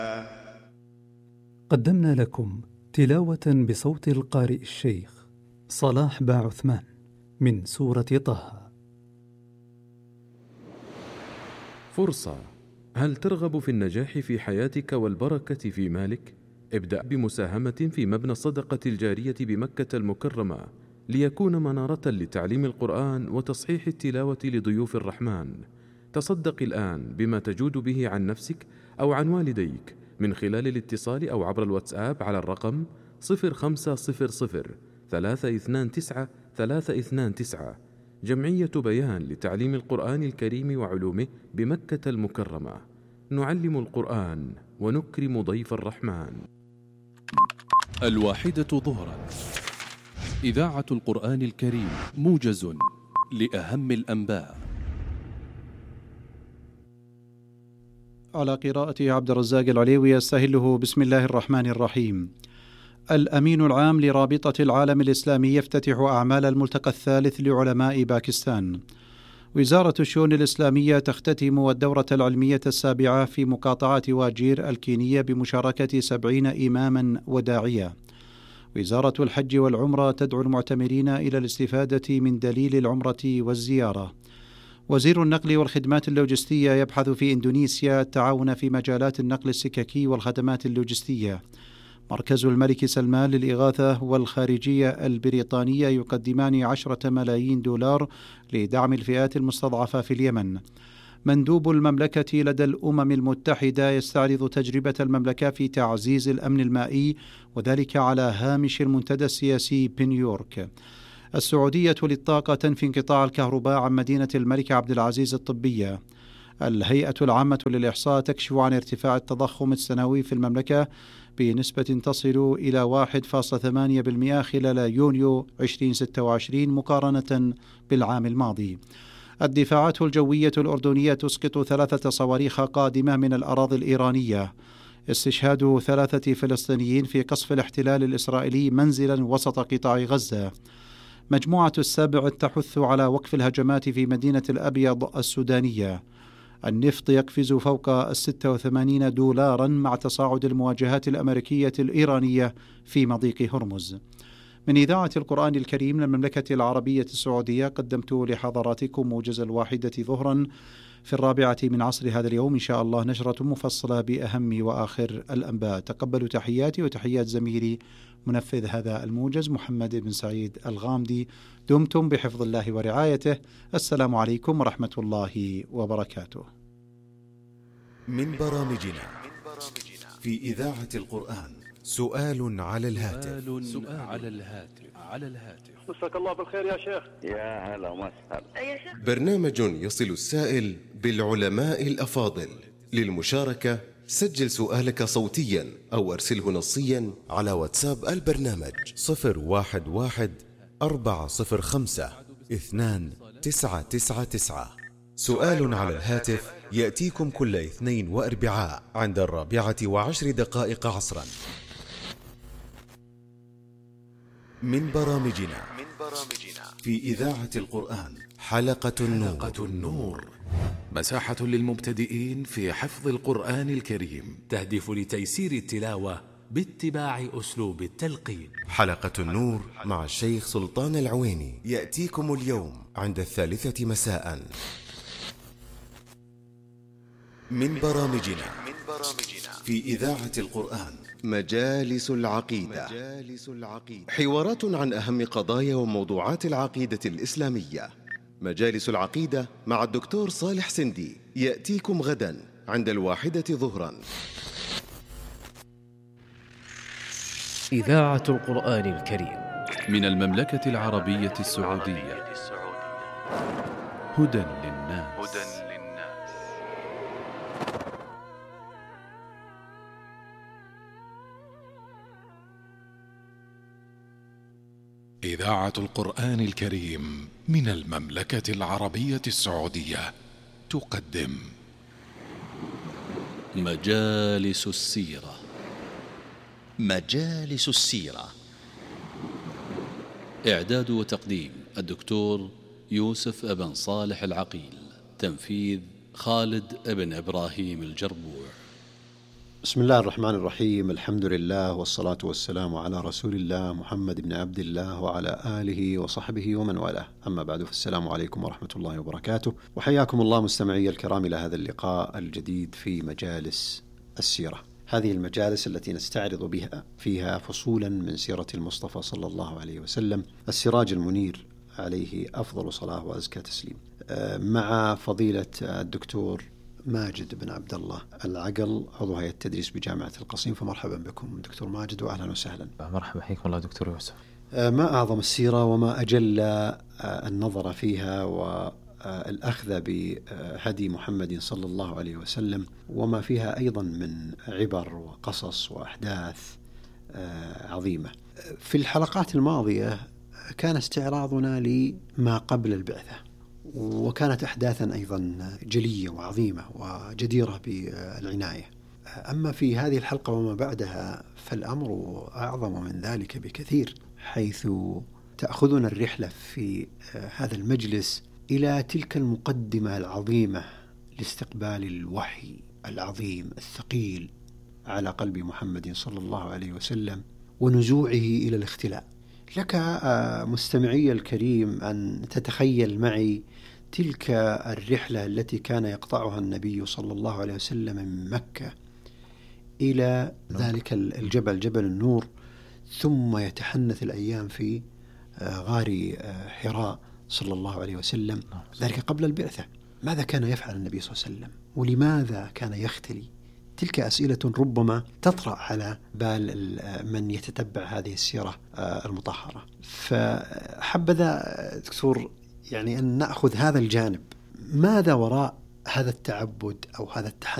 قدمنا لكم تلاوة بصوت القارئ الشيخ صلاح باعثمان من سورة طه. فرصة. هل ترغب في النجاح في حياتك والبركة في مالك؟ ابدأ بمساهمة في مبنى الصدقة الجارية بمكة المكرمة ليكون منارة لتعليم القرآن وتصحيح التلاوة لضيوف الرحمن. تصدق الآن بما تجود به عن نفسك أو عن والديك من خلال الاتصال أو عبر الواتساب على الرقم 0500 329 329. جمعية بيان لتعليم القرآن الكريم وعلومه بمكة المكرمة. نعلم القرآن ونكرم ضيف الرحمن. 1 ظهرا، إذاعة القرآن الكريم، موجز لأهم الأنباء. على قراءة عبد الرزاق العليوي. يستهله بسم الله الرحمن الرحيم. الأمين العام لرابطة العالم الإسلامي يفتتح أعمال الملتقى الثالث لعلماء باكستان. وزارة الشؤون الإسلامية تختتم الدورة العلمية السابعة في مقاطعة واجير الكينية بمشاركة 70 إماما وداعية. وزارة الحج والعمرة تدعو المعتمرين إلى الاستفادة من دليل العمرة والزيارة. وزير النقل والخدمات اللوجستية يبحث في إندونيسيا التعاون في مجالات النقل السككي والخدمات اللوجستية. مركز الملك سلمان للإغاثة والخارجية البريطانية يقدمان 10 ملايين دولار لدعم الفئات المستضعفة في اليمن. مندوب المملكة لدى الأمم المتحدة يستعرض تجربة المملكة في تعزيز الأمن المائي، وذلك على هامش المنتدى السياسي بنيويورك. السعودية للطاقة تنفي انقطاع الكهرباء عن مدينة الملك عبد العزيز الطبية. الهيئة العامة للإحصاء تكشف عن ارتفاع التضخم السنوي في المملكة بنسبة تصل إلى 1.8% خلال يونيو 2026 مقارنة بالعام الماضي. الدفاعات الجوية الأردنية تسقط 3 صواريخ قادمة من الأراضي الإيرانية. استشهاد 3 فلسطينيين في قصف الاحتلال الإسرائيلي منزلا وسط قطاع غزة. مجموعة السابع تحث على وقف الهجمات في مدينة الأبيض السودانية. النفط يقفز فوق 86 دولارا مع تصاعد المواجهات الأمريكية الإيرانية في مضيق هرمز. من إذاعة القرآن الكريم للمملكة العربية السعودية قدمت لحضراتكم موجز 1 ظهرا في 4 من عصر هذا اليوم، إن شاء الله نشرة مفصلة بأهم وآخر الأنباء. تقبلوا تحياتي وتحيات زميلي منفذ هذا الموجز محمد بن سعيد الغامدي. دمتم بحفظ الله ورعايته. السلام عليكم ورحمة الله وبركاته. من برامجنا في إذاعة القرآن سؤال على الهاتف. مساك الله بالخير يا شيخ. يا هلا وسهلا. برنامج يصل السائل بالعلماء الأفاضل. للمشاركة سجل سؤالك صوتيا أو أرسله نصيا على واتساب البرنامج 011-405-2999. سؤال على الهاتف يأتيكم كل اثنين وأربعاء عند 4:10 عصرا. من برامجنا في إذاعة القرآن حلقة النور. مساحة للمبتدئين في حفظ القرآن الكريم، تهدف لتيسير التلاوة باتباع أسلوب التلقين. حلقة النور مع الشيخ سلطان العويني يأتيكم اليوم عند 3 مساء. من برامجنا في إذاعة القرآن مجالس العقيدة. حوارات عن أهم قضايا وموضوعات العقيدة الإسلامية. مجالس العقيدة مع الدكتور صالح سندي يأتيكم غدا عند 1 ظهرا. إذاعة القرآن الكريم من المملكة العربية السعودية. هدى للناس. إذاعة القرآن الكريم من المملكة العربية السعودية تقدم مجالس السيرة. مجالس السيرة. إعداد وتقديم الدكتور يوسف ابن صالح العقيل. تنفيذ خالد ابن إبراهيم الجربوع. بسم الله الرحمن الرحيم. الحمد لله والصلاة والسلام على رسول الله محمد بن عبد الله وعلى آله وصحبه ومن والاه. أما بعد، فالسلام عليكم ورحمة الله وبركاته، وحياكم الله مستمعي الكرام إلى هذا اللقاء الجديد في مجالس السيرة. هذه المجالس التي نستعرض فيها فصولا من سيرة المصطفى صلى الله عليه وسلم، السراج المنير عليه أفضل صلاة وأزكى تسليم، مع فضيلة الدكتور ماجد بن عبد الله العقل، عضو هيئة التدريس بجامعة القصيم. فمرحبا بكم دكتور ماجد وأهلا وسهلا. مرحبا، حياكم الله دكتور يوسف. ما أعظم السيرة وما أجل النظر فيها والأخذ بهدي محمد صلى الله عليه وسلم، وما فيها أيضا من عبر وقصص وأحداث عظيمة. في الحلقات الماضية كان استعراضنا لما قبل البعثة، وكانت أحداثا أيضا جلية وعظيمة وجديرة بالعناية. أما في هذه الحلقة وما بعدها فالأمر أعظم من ذلك بكثير، حيث تأخذنا الرحلة في هذا المجلس إلى تلك المقدمة العظيمة لاستقبال الوحي العظيم الثقيل على قلب محمد صلى الله عليه وسلم ونزوعه إلى الاختلاء. لك مستمعي الكريم أن تتخيل معي تلك الرحلة التي كان يقطعها النبي صلى الله عليه وسلم من مكة إلى ذلك الجبل، جبل النور، ثم يتحنث الأيام في غار حراء صلى الله عليه وسلم، ذلك قبل البعثة. ماذا كان يفعل النبي صلى الله عليه وسلم؟ ولماذا كان يختلي؟ تلك أسئلة ربما تطرأ على بال من يتتبع هذه السيرة المطهرة. فحبذا دكتور يعني أن نأخذ هذا الجانب، ماذا وراء هذا التعبد أو هذا التحنث